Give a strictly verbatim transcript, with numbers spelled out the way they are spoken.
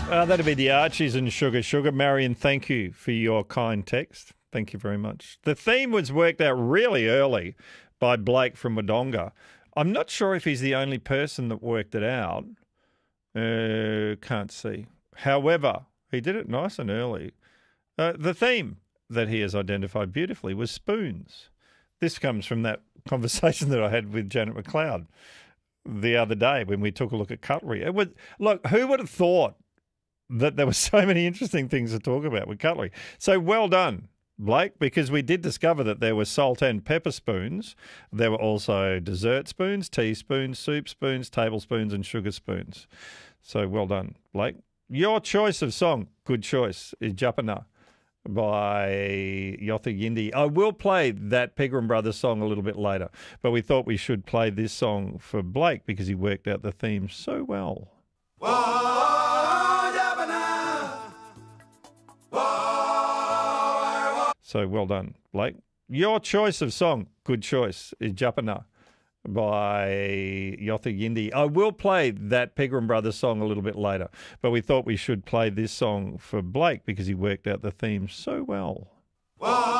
Uh, that'd be the Archies and Sugar Sugar. Marion, thank you for your kind text. Thank you very much. The theme was worked out really early by Blake from Wodonga. I'm not sure if he's the only person that worked it out. Uh, can't see. However, he did it nice and early. Uh, the theme that he has identified beautifully was spoons. This comes from that conversation that I had with Janet McLeod the other day when we took a look at cutlery. It was, look, who would have thought that there were so many interesting things to talk about with cutlery? So well done, Blake, because we did discover that there were salt and pepper spoons. There were also dessert spoons, teaspoons, soup spoons, tablespoons, and sugar spoons. So well done, Blake. Your choice of song, good choice, is Japana by Yotha Yindi. I will play that Pegram Brothers song a little bit later, but we thought we should play this song for Blake because he worked out the theme so well. So well done, Blake. Your choice of song, good choice, is Japana by Yotha Yindi. I will play that Pegram Brothers song a little bit later, but we thought we should play this song for Blake because he worked out the theme so well.